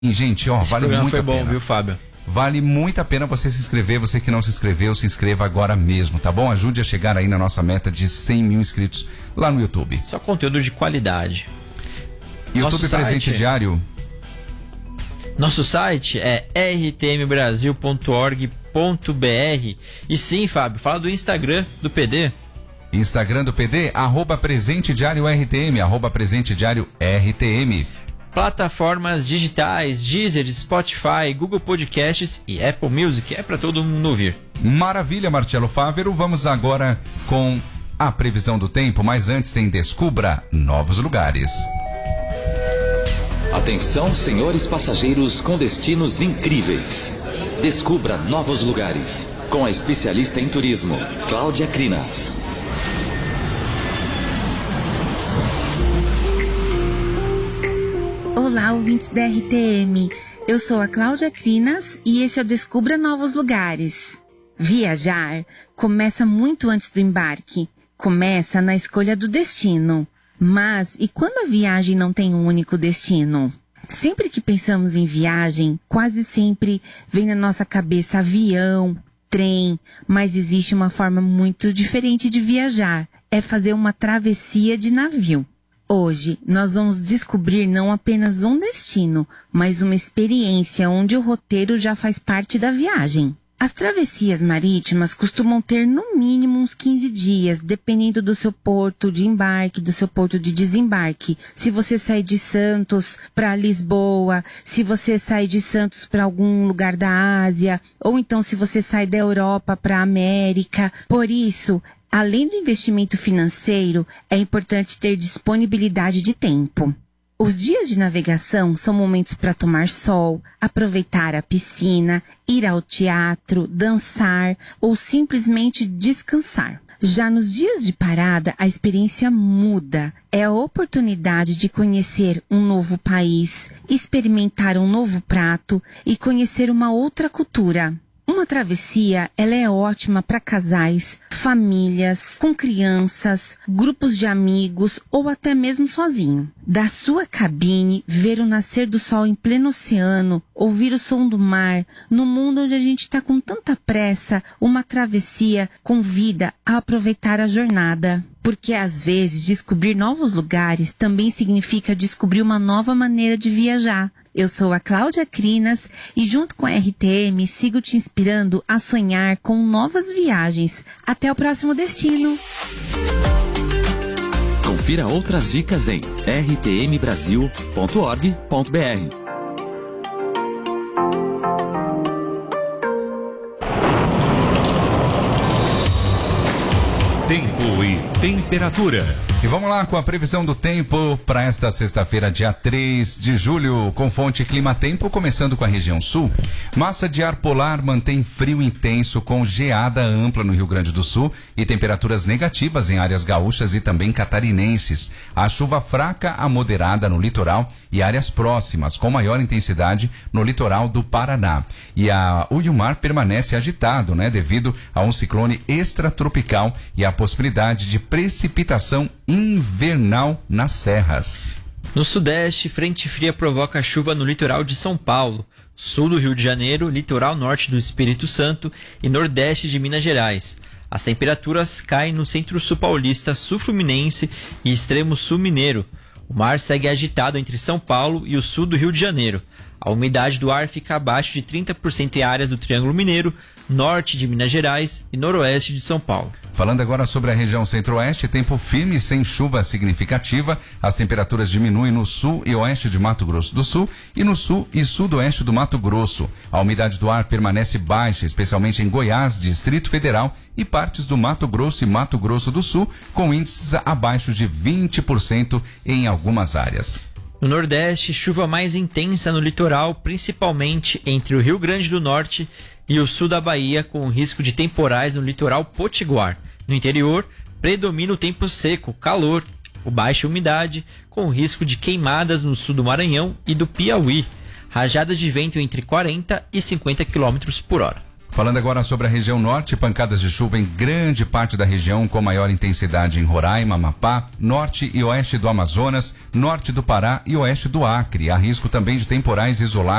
E, gente, ó, Esse vale muito a pena. foi bom, viu, Fábio? Vale muito a pena você se inscrever. Você que não se inscreveu, se inscreva agora mesmo, tá bom? Ajude a chegar aí na nossa meta de 100 mil inscritos lá no YouTube. Só conteúdo de qualidade. YouTube Presente Diário. Nosso site é rtmbrasil.org.br. E sim, Fábio, fala do Instagram do PD. Instagram do PD, @Presente Diário RTM, @Presente Diário RTM. Plataformas digitais, Deezer, Spotify, Google Podcasts e Apple Music. É para todo mundo ouvir. Maravilha, Marcelo Fávero. Vamos agora com a previsão do tempo, mas antes tem Descubra Novos Lugares. Atenção, senhores passageiros com destinos incríveis. Descubra novos lugares com a especialista em turismo, Cláudia Crinas. Olá, ouvintes da RTM. Eu sou a Cláudia Crinas e esse é o Descubra Novos Lugares. Viajar começa muito antes do embarque. Começa na escolha do destino. Mas e quando a viagem não tem um único destino? Sempre que pensamos em viagem, quase sempre vem na nossa cabeça avião, trem, mas existe uma forma muito diferente de viajar. É fazer uma travessia de navio. Hoje, nós vamos descobrir não apenas um destino, mas uma experiência onde o roteiro já faz parte da viagem. As travessias marítimas costumam ter no mínimo uns 15 dias, dependendo do seu porto de embarque, do seu porto de desembarque. Se você sair de Santos para Lisboa, se você sair de Santos para algum lugar da Ásia, ou então se você sai da Europa para a América. Por isso, além do investimento financeiro, é importante ter disponibilidade de tempo. Os dias de navegação são momentos para tomar sol, aproveitar a piscina, ir ao teatro, dançar ou simplesmente descansar. Já nos dias de parada, a experiência muda. É a oportunidade de conhecer um novo país, experimentar um novo prato e conhecer uma outra cultura. Uma travessia, ela é ótima para casais, famílias, com crianças, grupos de amigos ou até mesmo sozinho. Da sua cabine, ver o nascer do sol em pleno oceano, ouvir o som do mar, no mundo onde a gente está com tanta pressa, uma travessia convida a aproveitar a jornada. Porque às vezes descobrir novos lugares também significa descobrir uma nova maneira de viajar. Eu sou a Cláudia Crinas e junto com a RTM sigo te inspirando a sonhar com novas viagens. Até o próximo destino! Confira outras dicas em rtmbrasil.org.br. Tempo e temperatura. E vamos lá com a previsão do tempo para esta sexta-feira, dia 3 de julho, com fonte Climatempo, começando com a região sul. Massa de ar polar mantém frio intenso com geada ampla no Rio Grande do Sul e temperaturas negativas em áreas gaúchas e também catarinenses. A chuva fraca a moderada no litoral e áreas próximas, com maior intensidade no litoral do Paraná. E o mar permanece agitado, devido a um ciclone extratropical e a possibilidade de precipitação invernal nas serras. No sudeste, frente fria provoca chuva no litoral de São Paulo, sul do Rio de Janeiro, litoral norte do Espírito Santo e nordeste de Minas Gerais. As temperaturas caem no centro-sul paulista, sul fluminense e extremo sul mineiro. O mar segue agitado entre São Paulo e o sul do Rio de Janeiro. A umidade do ar fica abaixo de 30% em áreas do Triângulo Mineiro, norte de Minas Gerais e noroeste de São Paulo. Falando agora sobre a região centro-oeste, tempo firme sem chuva significativa. As temperaturas diminuem no sul e oeste de Mato Grosso do Sul e no sul e sudoeste do Mato Grosso. A umidade do ar permanece baixa, especialmente em Goiás, Distrito Federal e partes do Mato Grosso e Mato Grosso do Sul, com índices abaixo de 20% em algumas áreas. No Nordeste, chuva mais intensa no litoral, principalmente entre o Rio Grande do Norte e o sul da Bahia, com risco de temporais no litoral potiguar. No interior, predomina o tempo seco, calor, baixa umidade, com risco de queimadas no sul do Maranhão e do Piauí. Rajadas de vento entre 40 e 50 km por hora. Falando agora sobre a região norte, pancadas de chuva em grande parte da região, com maior intensidade em Roraima, Amapá, norte e oeste do Amazonas, norte do Pará e oeste do Acre. Há risco também de temporais isolados